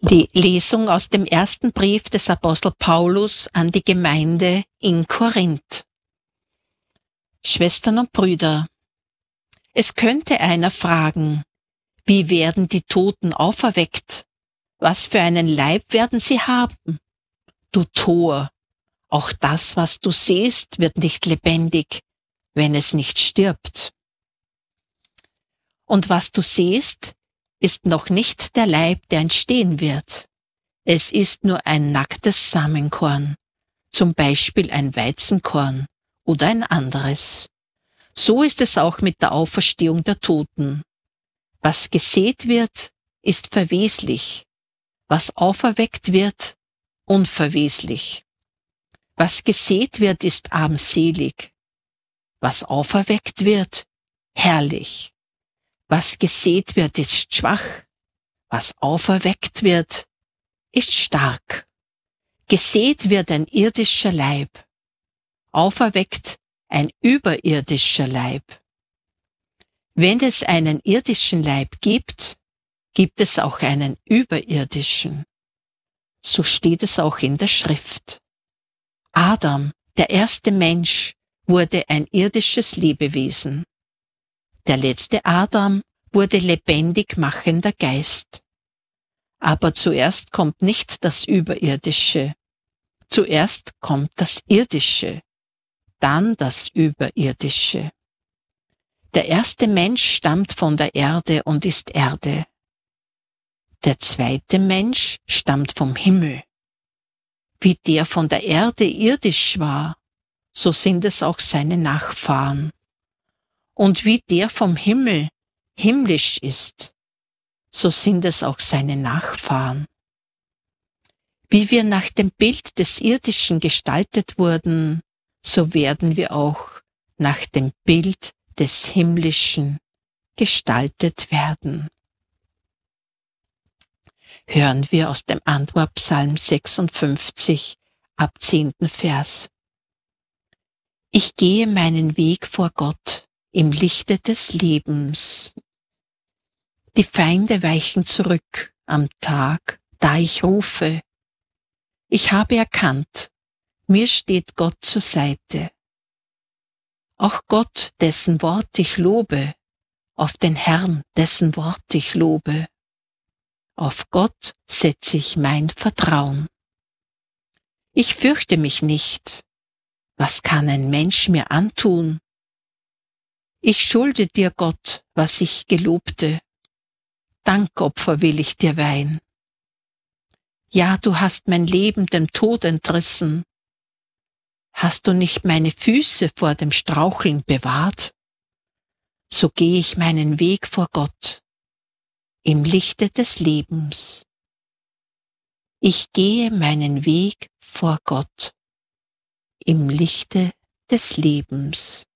Die Lesung aus dem ersten Brief des Apostel Paulus an die Gemeinde in Korinth. Schwestern und Brüder, es könnte einer fragen, wie werden die Toten auferweckt? Was für einen Leib werden sie haben? Du Tor, auch das, was du siehst, wird nicht lebendig, wenn es nicht stirbt. Und was du siehst, ist noch nicht der Leib, der entstehen wird. Es ist nur ein nacktes Samenkorn, zum Beispiel ein Weizenkorn oder ein anderes. So ist es auch mit der Auferstehung der Toten. Was gesät wird, ist verweslich. Was auferweckt wird, unverweslich. Was gesät wird, ist armselig. Was auferweckt wird, herrlich. Was gesät wird, ist schwach. Was auferweckt wird, ist stark. Gesät wird ein irdischer Leib. Auferweckt ein überirdischer Leib. Wenn es einen irdischen Leib gibt, gibt es auch einen überirdischen. So steht es auch in der Schrift. Adam, der erste Mensch, wurde ein irdisches Lebewesen. Der letzte Adam wurde lebendig machender Geist. Aber zuerst kommt nicht das Überirdische. Zuerst kommt das Irdische, dann das Überirdische. Der erste Mensch stammt von der Erde und ist Erde. Der zweite Mensch stammt vom Himmel. Wie der von der Erde irdisch war, so sind es auch seine Nachfahren. Und wie der vom Himmel himmlisch ist, so sind es auch seine Nachfahren. Wie wir nach dem Bild des Irdischen gestaltet wurden, so werden wir auch nach dem Bild des Himmlischen gestaltet werden. Hören wir aus dem Antwortpsalm 56 ab 10. Vers. Ich gehe meinen Weg vor Gott im Lichte des Lebens. Die Feinde weichen zurück am Tag, da ich rufe. Ich habe erkannt, mir steht Gott zur Seite. Auch Gott, dessen Wort ich lobe, auf den Herrn, dessen Wort ich lobe. Auf Gott setze ich mein Vertrauen. Ich fürchte mich nicht. Was kann ein Mensch mir antun? Ich schulde dir, Gott, was ich gelobte. Dankopfer will ich dir weihen. Ja, du hast mein Leben dem Tod entrissen. Hast du nicht meine Füße vor dem Straucheln bewahrt? So gehe ich meinen Weg vor Gott, im Lichte des Lebens. Ich gehe meinen Weg vor Gott, im Lichte des Lebens.